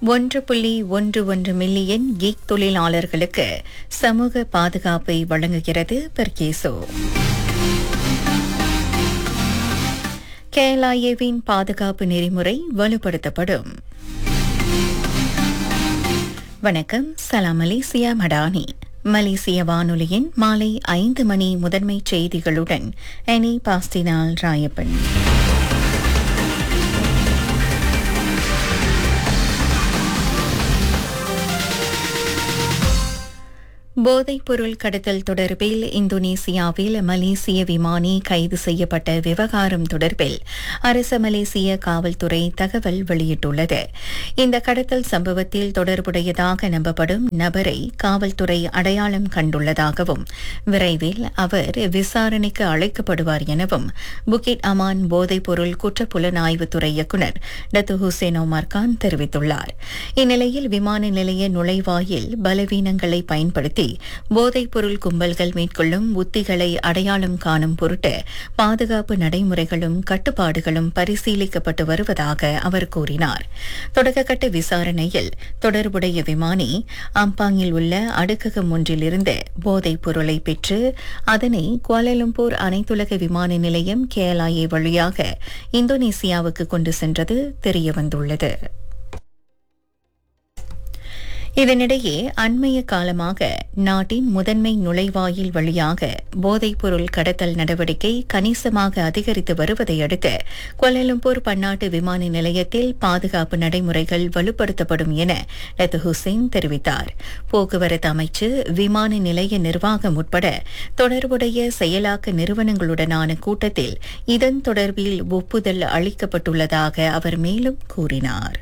1.11 million kick தொழிலாளர்களுக்கு சமூக பாதுகாப்பை வழங்குகிறது பெர்கேசோ. கேலாயேவின் பாதுகாப்பு நெறிமுறை வலுப்படுத்தப்படும். வணக்கம், சலாம் மலேசியா மடானி. மலேசிய வானொலியின் மாலை 5 மணி முதன்மை செய்திகளுடன் எனி பாஸ்டினால் ராயப்பன். போதைப்பொருள் கடத்தல் தொடர்பில் இந்தோனேசியாவில் மலேசிய விமானி கைது செய்யப்பட்ட விவகாரம் தொடர்பில் அரச மலேசிய காவல்துறை தகவல் வெளியிட்டுள்ளது. இந்த கடத்தல் சம்பவத்தில் தொடர்புடையதாக நம்பப்படும் நபரை காவல்துறை அடையாளம் கண்டுள்ளதாகவும் விரைவில் அவர் விசாரணைக்கு அழைக்கப்படுவார் எனவும் புகிட் அமான் போதைப்பொருள் குற்றப்புலனாய்வுத்துறை இயக்குநர் டத்து ஹுசேன் ஒமர் கான் தெரிவித்துள்ளார். இந்நிலையில் விமான நிலைய நுழைவாயில் பலவீனங்களை பயன்படுத்தி போதைப்பொருள் கும்பல்கள் மேற்கொள்ளும் உத்திகளை அடையாளம் காணும் பொருட்டு பாதுகாப்பு நடைமுறைகளும் கட்டுப்பாடுகளும் பரிசீலிக்கப்பட்டு வருவதாக அவர் கூறினார். தொடக்கக்கட்ட விசாரணையில் தொடர்புடைய விமானி அம்பாங்கில் உள்ள அடுக்ககம் ஒன்றிலிருந்து போதைப் பொருளை பெற்று அதனை குவாலலம்பூர் அனைத்துலக விமான நிலையம் கேலாயே வழியாக இந்தோனேசியாவுக்கு கொண்டு சென்றது தெரியவந்துள்ளது. இதனிடையே அண்மைய காலமாக நாட்டின் முதன்மை நுழைவாயில் வழியாக போதைப்பொருள் கடத்தல் நடவடிக்கை கணிசமாக அதிகரித்து வருவதை அடுத்து கோலாலம்பூர் பன்னாட்டு விமான நிலையத்தில் பாதுகாப்பு நடைமுறைகள் வலுப்படுத்தப்படும் என டத்து ஹுசேன் தெரிவித்தார். போக்குவரத்து அமைச்சு, விமான நிலைய நிர்வாகம் உட்பட தொடர்புடைய செயலாக்க நிறுவனங்களுடனான கூட்டத்தில் இதன் தொடர்பில் ஒப்புதல் அளிக்கப்பட்டுள்ளதாக அவர் மேலும் கூறினார்.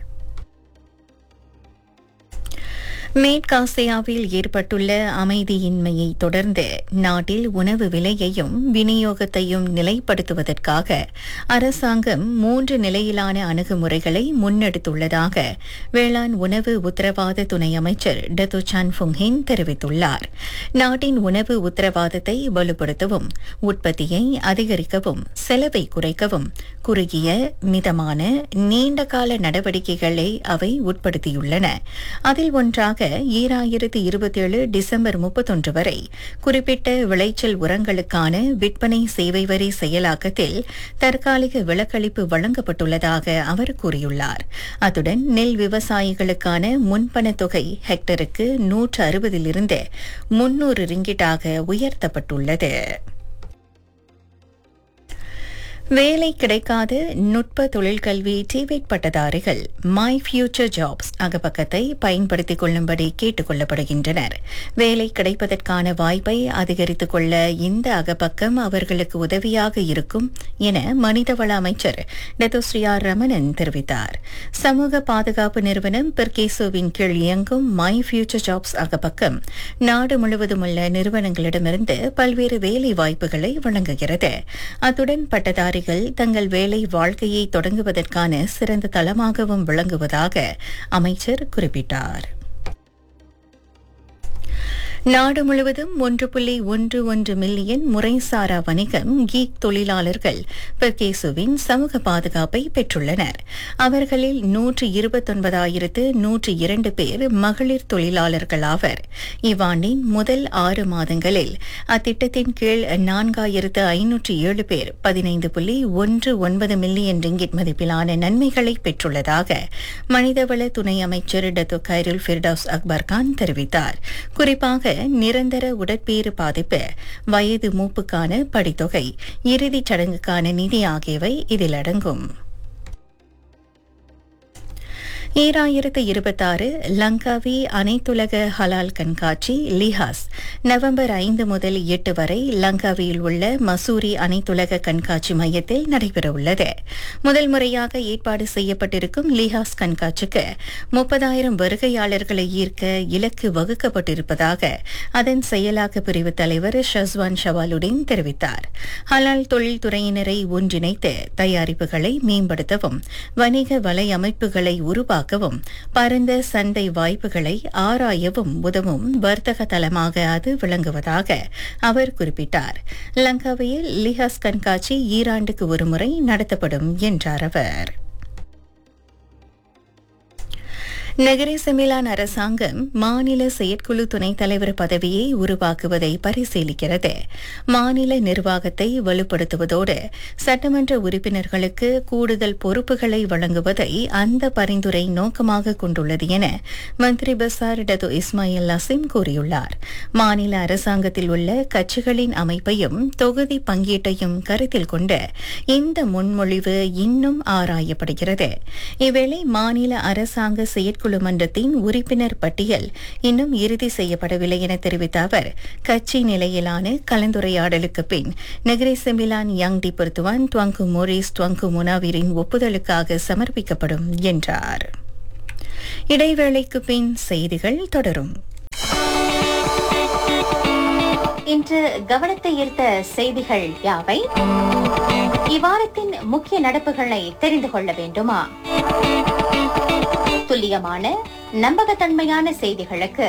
மேற்காசியாவில் ஏற்பட்டுள்ள அமைதியின்மையை தொடர்ந்து நாட்டில் உணவு விலையையும் விநியோகத்தையும் நிலைப்படுத்துவதற்காக அரசாங்கம் 3 நிலையிலான அணுகுமுறைகளை முன்னெடுத்துள்ளதாக வேளாண் உணவு உத்தரவாத துணை அமைச்சர் டத்து சான் ஃபுங்ஹின் தெரிவித்துள்ளார். நாட்டின் உணவு உத்தரவாதத்தை வலுப்படுத்தவும், உற்பத்தியை அதிகரிக்கவும், செலவை குறைக்கவும் குறுகிய, மிதமான, நீண்டகால நடவடிக்கைகளை அவை உட்படுத்தியுள்ளன. அதில் ஒன்றாக 2027 டிசம்பர் 31 வரை குறிப்பிட்ட விளைச்சல் உரங்களுக்கான விற்பனை சேவை வரி செயலாக்கத்தில் தற்காலிக விலக்களிப்பு வழங்கப்பட்டுள்ளதாக அவர் கூறியுள்ளார். அத்துடன் நெல் விவசாயிகளுக்கான முன்பணத் தொகை ஹெக்டருக்கு 160 300 ரிங்கிட்டாக உயர்த்தப்பட்டுள்ளது. வேலை கிடைக்காத நுட்ப தொழிற்கல்வி டிவேட் பட்டதாரிகள் மை ஃபியூச்சர் ஜாப்ஸ் அகப்பக்கத்தை பயன்படுத்திக் கொள்ளும்படி கேட்டுக் கொள்ளப்படுகின்றனர். வேலை கிடைப்பதற்கான வாய்ப்பை அதிகரித்துக் கொள்ள இந்த அகப்பக்கம் அவர்களுக்கு உதவியாக இருக்கும் என மனிதவள அமைச்சர் டத்தோஸ்ரீ ரமணன் தெரிவித்தார். சமூக பாதுகாப்பு நிறுவனம் பெர்கேசோவின் கீழ் இயங்கும் மை ஃபியூச்சர் ஜாப்ஸ் அகப்பக்கம் நாடு முழுவதும் உள்ள நிறுவனங்களிடமிருந்து பல்வேறு வேலை வாய்ப்புகளை வழங்குகிறது. அத்துடன் பட்டதாரி தங்கள் வேலை வாழ்க்கையை தொடங்குவதற்கான சிறந்த தளமாகவும் விளங்குவதாக அமைச்சர் குறிப்பிட்டார். நாடு முழுவதும் 1.11 மில்லியன் முறைசாரா வணிகம் கீக் தொழிலாளர்கள் பெர்கேசுவின் சமூக பாதுகாப்பை பெற்றுள்ளனர். அவர்களில் 129,102 பேர் மகளிர் தொழிலாளர்கள் ஆவர். இவ்வாண்டின் முதல் 6 மாதங்களில் அத்திட்டத்தின் கீழ் 4,507 பேர் 15.19 மில்லியன் ரிங்கிட் மதிப்பிலான நன்மைகளை பெற்றுள்ளதாக மனிதவள துணை அமைச்சர் டத்து கைருல் ஃபிர்டவுஸ் அக்பர் கான் தெரிவித்தார். குறிப்பாக நிரந்தர உடற்பேறு பாதிப்பு, வயது மூப்புக்கான படித்தொகை, இறுதிச் சடங்குக்கான நிதி ஆகியவை இதில் அடங்கும். 2026 லங்காவி அனைத்துலக ஹலால் கண்காட்சி லிஹாஸ் நவம்பர் 5 முதல் 8 வரை லங்காவியில் உள்ள மசூரி அனைத்துலக கண்காட்சி மையத்தில் நடைபெறவுள்ளது. முதல் முறையாக ஏற்பாடு செய்யப்பட்டிருக்கும் லிஹாஸ் கண்காட்சிக்கு 30,000 வருகையாளர்களை ஈர்க்க இலக்கு வகுக்கப்பட்டிருப்பதாக அதன் செயலாக்க பிரிவு தலைவர் ஷஸ்வான் ஷவாலுடன் தெரிவித்தார். ஹலால் தொழில்துறையினரை ஒன்றிணைத்து தயாரிப்புகளை மேம்படுத்தவும், வணிக வலையமைப்புகளை உருவாக்கவும், பரந்த சந்தை வாய்ப்புகளை ஆராயவும் உதவும் வர்த்தக தளமாக அது விளங்குவதாக அவர் குறிப்பிட்டார். லங்காவியில் லிஹாஸ் கண்காட்சி ஈராண்டுக்கு ஒருமுறை நடத்தப்படும் என்றார் அவர். நகரி செமிலான் அரசாங்கம் மாநில செயற்குழு துணைத் தலைவர் பதவியை உருவாக்குவதை பரிசீலிக்கிறது. மாநில நிர்வாகத்தை வலுப்படுத்துவதோடு சட்டமன்ற உறுப்பினர்களுக்கு கூடுதல் பொறுப்புகளை வழங்குவதை அந்த பரிந்துரை நோக்கமாக கொண்டுள்ளது என மந்திரி பசார் டத்து இஸ்மாயில் லசிம் கூறியுள்ளார். மாநில அரசாங்கத்தில் உள்ள கட்சிகளின் அமைப்பையும் தொகுதி பங்கீட்டையும் கருத்தில் கொண்டு இந்த முன்மொழிவு இன்னும் ஆராயப்படுகிறது. இவ்வேளை மாநில அரசாங்க செயற்குழு மன்றத்தின் உறுப்பினர் பட்டியல் இன்னும் இறுதி செய்யப்படவில்லை என தெரிவித்த அவர், கட்சி நிலையிலான கலந்துரையாடலுக்கு பின் Nagari Sembilan young D பெர்துவான் துவங்கு Morris துவங்கு முனாவிரின் ஒப்புதலுக்காக சமர்ப்பிக்கப்படும் என்றார். இடைவேளைக்கு பின் செய்திகள் தொடரும். இன்று கவனத்தை ஈர்த்த செய்திகள் யாவை? இவ்வாரத்தின் முக்கிய நடப்புகளை தெரிந்து கொள்ள வேண்டுமா? துல்லியமான நம்பகத்தன்மையான செய்திகளுக்கு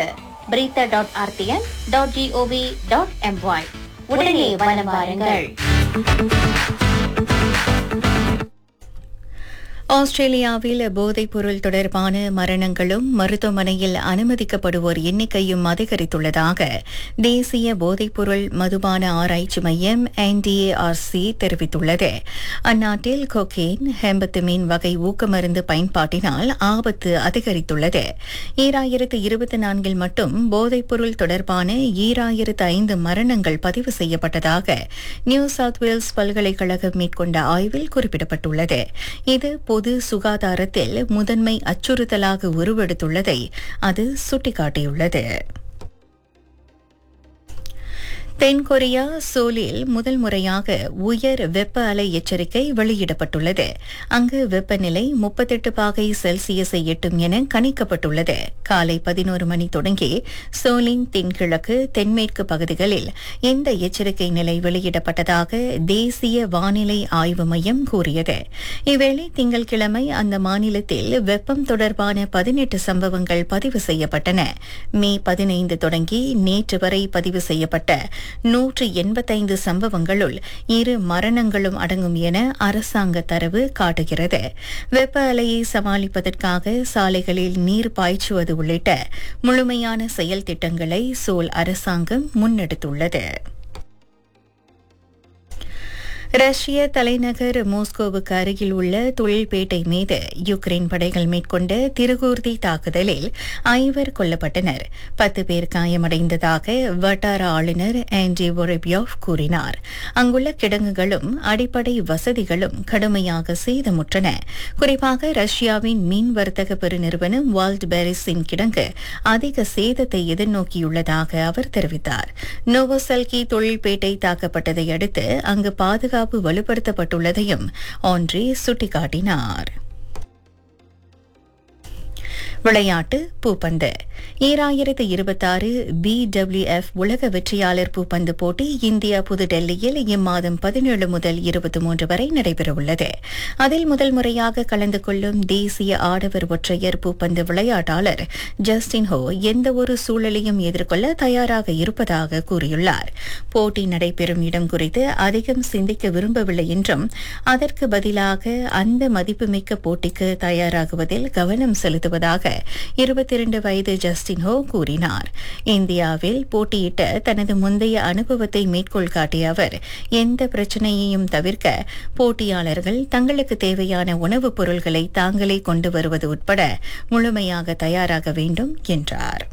brita.rtn.gov.my உடனே வலம் வாருங்கள். ஆஸ்திரேலியாவில் போதைப்பொருள் தொடர்பான மரணங்களும் மருத்துவமனையில் அனுமதிக்கப்படுவோர் எண்ணிக்கையும் அதிகரித்துள்ளதாக தேசிய போதைப்பொருள் மதுபான ஆராய்ச்சி மையம் NDARC தெரிவித்துள்ளது. அந்நாட்டில் கொக்கெயின், ஹெம்பத்தமின் வகை ஊக்கமருந்து பயன்பாட்டினால் ஆபத்து அதிகரித்துள்ளது. 2024 மட்டும் போதைப்பொருள் தொடர்பான 2005 மரணங்கள் பதிவு செய்யப்பட்டதாக நியூ சவுத் வேல்ஸ் பல்கலைக்கழகம் மேற்கொண்ட ஆய்வில் குறிப்பிடப்பட்டுள்ளது. இது பொது சுகாதாரத்தில் முதன்மை அச்சுறுத்தலாக உருவெடுத்துள்ளதை அது சுட்டிக்காட்டியுள்ளது. தென்கொரியா சோலில் முதல் முறையாக உயர் வெப்ப அலை எச்சரிக்கை வெளியிடப்பட்டுள்ளது. அங்கு வெப்பநிலை 38 பாகை செல்சியஸை எட்டும் என கணிக்கப்பட்டுள்ளது. காலை 11 மணி தொடங்கி சோலின் தென்கிழக்கு தென்மேற்கு பகுதிகளில் இந்த எச்சரிக்கை நிலை வெளியிடப்பட்டதாக தேசிய வானிலை ஆய்வு மையம் கூறியது. இவ்வேளை திங்கட்கிழமை அந்த மாநிலத்தில் வெப்பம் தொடர்பான 18 சம்பவங்கள் பதிவு செய்யப்பட்டன. மே 15 தொடங்கி நேற்று வரை பதிவு செய்யப்பட்ட 185 சம்பவங்களுள் 2 மரணங்களும் அடங்கும் என அரசாங்க தரவு காட்டுகிறது. வெப்ப அலையை சமாளிப்பதற்காக சாலைகளில் நீர் பாய்ச்சுவது உள்ளிட்ட முழுமையான செயல் திட்டங்களை சோல் அரசாங்கம் முன்னெடுத்துள்ளது. ரஷ்ய தலைநகர் மாஸ்கோவுக்கு அருகில் உள்ள தொழில்பேட்டை மீது யுக்ரைன் படைகள் மேற்கொண்ட திருகூர்தி தாக்குதலில் 5 கொல்லப்பட்டனர். 10 பேர் காயமடைந்ததாக வட்டார ஆளுநர் ஆண்ட்ரி வொரபியோவ் கூறினார். அங்குள்ள கிடங்குகளும் அடிப்படை வசதிகளும் கடுமையாக சேதமுற்றன. குறிப்பாக ரஷ்யாவின் மீன் வர்த்தக பெருநிறுவனம் வால்ட் பேரிஸின் கிடங்கு அதிக சேதத்தை எதிர்நோக்கியுள்ளதாக அவர் தெரிவித்தார். நோவோசல்கி தொழில்பேட்டை தாக்கப்பட்டதை அடுத்து அங்கு பாதுகாப்பு வலுப்படுத்தப்பட்டுள்ளதையும் ஆண்ட்ரி சுட்டிக்காட்டினார். விளையாட்டு பூப்பந்து 2026 BWF உலக வெற்றியாளர் பூப்பந்து போட்டி இந்தியா புதுடெல்லியில் இம்மாதம் 17 முதல் 23 வரை நடைபெறவுள்ளது. அதில் முதல் முறையாக கலந்து கொள்ளும் தேசிய ஆடவர் ஒற்றையர் பூப்பந்து விளையாட்டாளர் ஜஸ்டின் ஹோ எந்தவொரு சூழலையும் எதிர்கொள்ள தயாராக இருப்பதாக கூறியுள்ளார். போட்டி நடைபெறும் இடம் குறித்து அதிகம் சிந்திக்க விரும்பவில்லை என்றும் அதற்கு பதிலாக அந்த மதிப்புமிக்க போட்டிக்கு தயாராகுவதில் கவனம் செலுத்துவதாக 22 வயது ஜஸ்டின் ஹோ கூறினார். இந்தியாவில் போட்டியிட்ட தனது முந்தைய அனுபவத்தை மேற்கோள் காட்டிய அவர், எந்த பிரச்சனையையும் தவிர்க்க போட்டியாளர்கள் தங்களுக்கு தேவையான உணவுப் பொருட்களை தாங்களே கொண்டு வருவது உட்பட முழுமையாக தயாராக வேண்டும் என்றார்.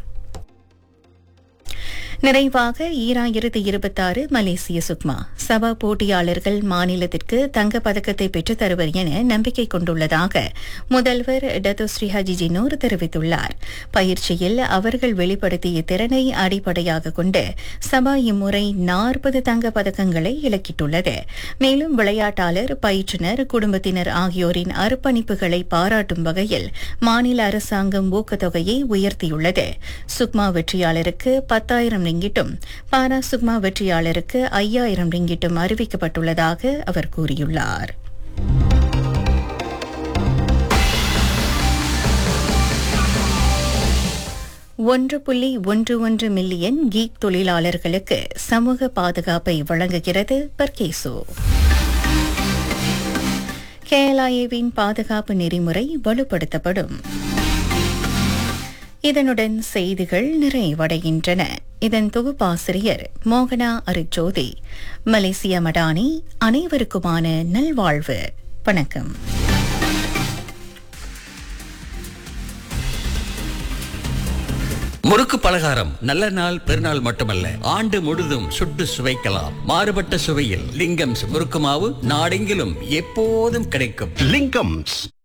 நிறைவாக 2026 மலேசிய சுக்மா சபா போட்டியாளர்கள் மாநிலத்திற்கு தங்கப் பதக்கத்தை பெற்றுத் தருவர் என நம்பிக்கை கொண்டுள்ளதாக முதல்வர் டத்தோ ஸ்ரீ ஹஜி ஜினோர் தெரிவித்துள்ளார். பயிற்சியில் அவர்கள் வெளிப்படுத்திய திறனை அடிப்படையாக கொண்டு சபா இம்முறை 40 தங்கப் பதக்கங்களை இலக்கிட்டுள்ளது. மேலும் விளையாட்டாளர், பயிற்றுனர், குடும்பத்தினர் ஆகியோரின் அர்ப்பணிப்புகளை பாராட்டும் வகையில் மாநில அரசாங்கம் ஊக்கத்தொகையை உயர்த்தியுள்ளது. சுக்மா வெற்றியாளருக்கு 10,000 ரிங்கிட்டும் பாரா சுக்மா வெற்றியாளருக்கு 5,000 ரிங்கிட்டும் அறிவிக்கப்பட்டுள்ளதாக அவர் கூறியுள்ளார். $1.11 மில்லியன் கீக் தொழிலாளர்களுக்கு சமூக பாதுகாப்பை வழங்குகிறது பர்கேசோ. KLIAவின் பாதுகாப்பு நெறிமுறை வலுப்படுத்தப்படும். இதனுடன் செய்திகள் நிறைவடைகின்றன. இதன் தொகுப்பாசிரியர் மோகனா அருட்ஜோதி. மலேசிய மடானி, அனைவருக்குமான நல்வாழ்வு. வணக்கம். முறுக்கு பலகாரம் நல்ல நாள் பெருநாள் மட்டுமல்ல, ஆண்டு முழுதும் சுட்டு சுவைக்கலாம். மாறுபட்ட சுவையில் லிங்கம்ஸ் முறுக்கு மாவு நாடெங்கிலும் எப்போதும் கிடைக்கும். லிங்கம்ஸ்.